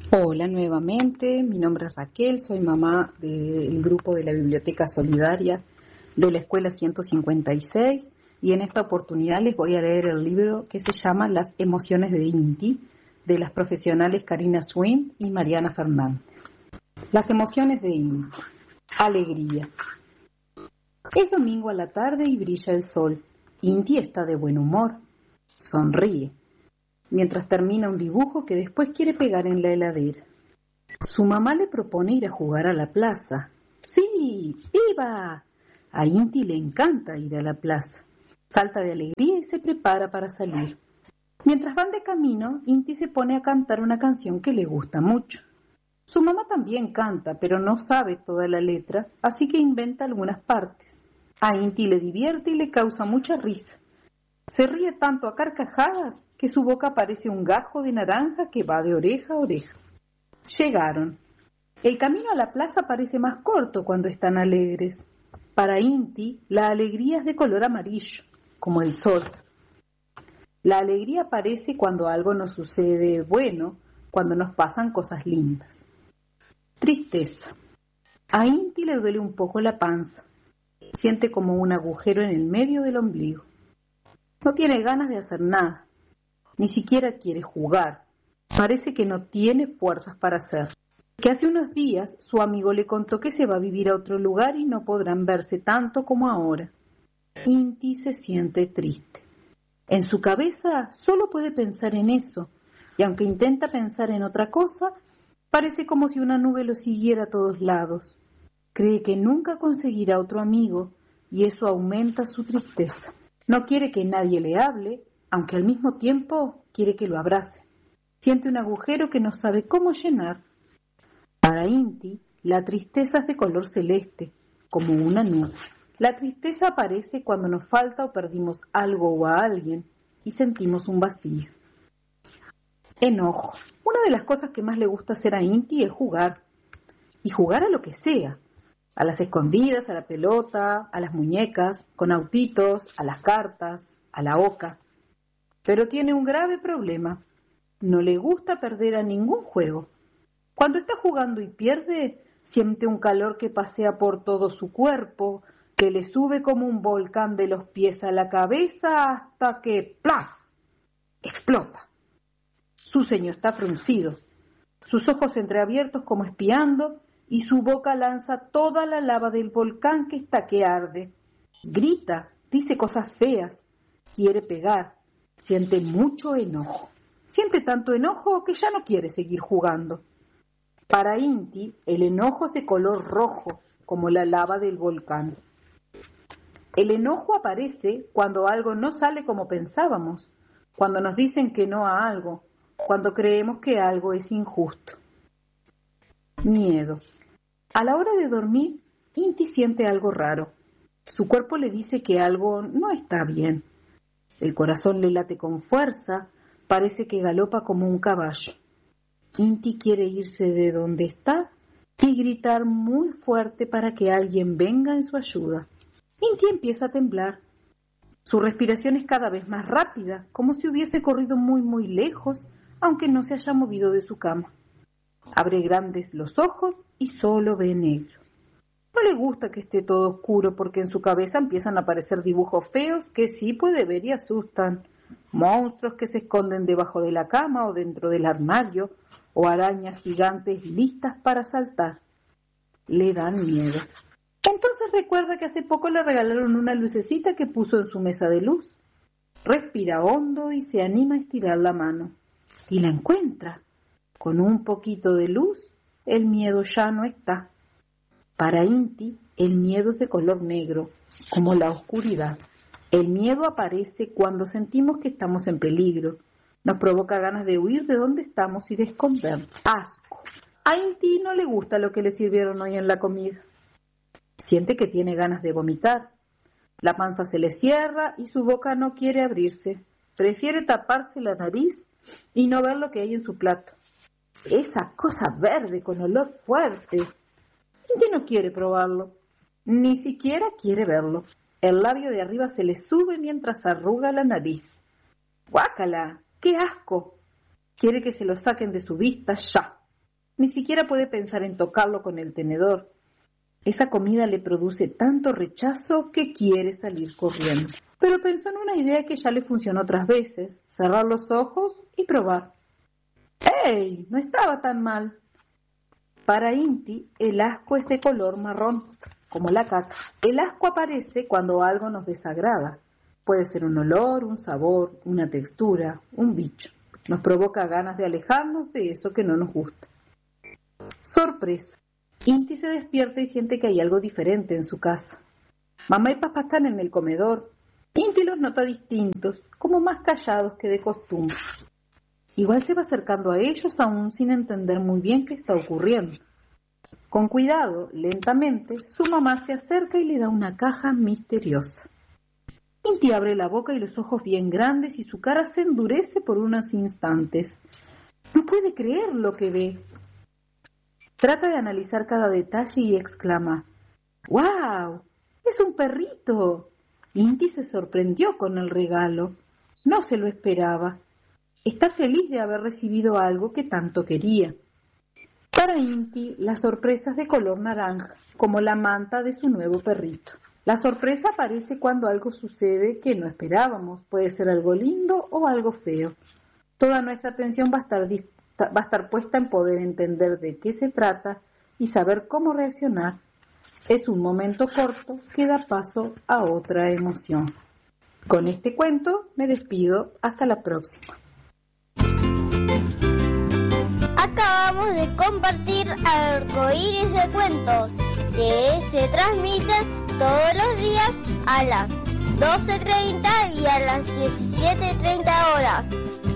Hola nuevamente, mi nombre es Raquel, soy mamá del grupo de la Biblioteca Solidaria de la Escuela 156 y en esta oportunidad les voy a leer el libro que se llama Las emociones de Inti, de las profesionales Karina Swin y Mariana Fernández. Las emociones de Inti. Alegría. Es domingo a la tarde y brilla el sol. Inti está de buen humor. Sonríe mientras termina un dibujo que después quiere pegar en la heladera. Su mamá le propone ir a jugar a la plaza. ¡Sí! ¡Viva! A Inti le encanta ir a la plaza. Salta de alegría y se prepara para salir. Mientras van de camino, Inti se pone a cantar una canción que le gusta mucho. Su mamá también canta, pero no sabe toda la letra, así que inventa algunas partes. A Inti le divierte y le causa mucha risa. Se ríe tanto a carcajadas que su boca parece un gajo de naranja que va de oreja a oreja. Llegaron. El camino a la plaza parece más corto cuando están alegres. Para Inti, la alegría es de color amarillo, como el sol. La alegría aparece cuando algo nos sucede bueno, cuando nos pasan cosas lindas. Tristeza. A Inti le duele un poco la panza. Siente como un agujero en el medio del ombligo. No tiene ganas de hacer nada. Ni siquiera quiere jugar. Parece que no tiene fuerzas para hacerlo. Que hace unos días su amigo le contó que se va a vivir a otro lugar y no podrán verse tanto como ahora. Inti se siente triste. En su cabeza solo puede pensar en eso, y aunque intenta pensar en otra cosa, parece como si una nube lo siguiera a todos lados. Cree que nunca conseguirá otro amigo, y eso aumenta su tristeza. No quiere que nadie le hable, aunque al mismo tiempo quiere que lo abrace. Siente un agujero que no sabe cómo llenar. Para Inti, la tristeza es de color celeste, como una nube. La tristeza aparece cuando nos falta o perdimos algo o a alguien y sentimos un vacío. Enojo. Una de las cosas que más le gusta hacer a Inti es jugar. Y jugar a lo que sea. A las escondidas, a la pelota, a las muñecas, con autitos, a las cartas, a la oca. Pero tiene un grave problema. No le gusta perder a ningún juego. Cuando está jugando y pierde, siente un calor que pasea por todo su cuerpo, que le sube como un volcán de los pies a la cabeza hasta que ¡plaf! Explota. Su ceño está fruncido, sus ojos entreabiertos como espiando, y su boca lanza toda la lava del volcán que está que arde. Grita, dice cosas feas, quiere pegar, siente mucho enojo. Siente tanto enojo que ya no quiere seguir jugando. Para Inti, el enojo es de color rojo, como la lava del volcán. El enojo aparece cuando algo no sale como pensábamos, cuando nos dicen que no a algo, cuando creemos que algo es injusto. Miedo. A la hora de dormir, Inti siente algo raro. Su cuerpo le dice que algo no está bien. El corazón le late con fuerza, parece que galopa como un caballo. Inti quiere irse de donde está y gritar muy fuerte para que alguien venga en su ayuda. Inti empieza a temblar. Su respiración es cada vez más rápida, como si hubiese corrido muy lejos, aunque no se haya movido de su cama. Abre grandes los ojos y solo ve negro. No le gusta que esté todo oscuro porque en su cabeza empiezan a aparecer dibujos feos que sí puede ver y asustan. Monstruos que se esconden debajo de la cama o dentro del armario, o arañas gigantes listas para saltar. Le dan miedo. Entonces recuerda que hace poco le regalaron una lucecita que puso en su mesa de luz. Respira hondo y se anima a estirar la mano. Y la encuentra. Con un poquito de luz, el miedo ya no está. Para Inti, el miedo es de color negro, como la oscuridad. El miedo aparece cuando sentimos que estamos en peligro. Nos provoca ganas de huir de donde estamos y de escondernos. Asco. A Inti no le gusta lo que le sirvieron hoy en la comida. Siente que tiene ganas de vomitar. La panza se le cierra y su boca no quiere abrirse. Prefiere taparse la nariz y no ver lo que hay en su plato. Esa cosa verde con olor fuerte. Inti no quiere probarlo. Ni siquiera quiere verlo. El labio de arriba se le sube mientras arruga la nariz. ¡Guácala! ¡Qué asco! Quiere que se lo saquen de su vista ya. Ni siquiera puede pensar en tocarlo con el tenedor. Esa comida le produce tanto rechazo que quiere salir corriendo. Pero pensó en una idea que ya le funcionó otras veces: cerrar los ojos y probar. ¡Ey! No estaba tan mal. Para Inti, el asco es de color marrón, como la caca. El asco aparece cuando algo nos desagrada. Puede ser un olor, un sabor, una textura, un bicho. Nos provoca ganas de alejarnos de eso que no nos gusta. Sorpresa. Inti se despierta y siente que hay algo diferente en su casa. Mamá y papá están en el comedor. Inti los nota distintos, como más callados que de costumbre. Igual se va acercando a ellos aún sin entender muy bien qué está ocurriendo. Con cuidado, lentamente, su mamá se acerca y le da una caja misteriosa. Inti abre la boca y los ojos bien grandes y su cara se endurece por unos instantes. No puede creer lo que ve. Trata de analizar cada detalle y exclama: ¡Guau! ¡Es un perrito! Inti se sorprendió con el regalo. No se lo esperaba. Está feliz de haber recibido algo que tanto quería. Para Inti, la sorpresa es de color naranja, como la manta de su nuevo perrito. La sorpresa aparece cuando algo sucede que no esperábamos. Puede ser algo lindo o algo feo. Toda nuestra atención va a estar puesta en poder entender de qué se trata y saber cómo reaccionar. Es un momento corto que da paso a otra emoción. Con este cuento me despido. Hasta la próxima. Acabamos de compartir Arcoíris de Cuentos, que se transmite todos los días a las 12:30 y a las 17:30 horas.